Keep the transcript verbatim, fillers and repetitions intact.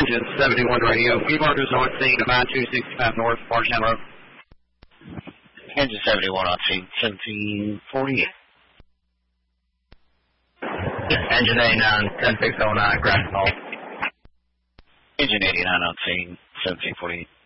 Engine seventy-one radio. We markers on scene about two sixty-five North, Barstown Road. Engine seventy-one on scene, seventeen forty-eight. Engine eighty-nine, ten six oh nine, Grand Hall. Engine eighty-nine on scene, seventeen forty-eight.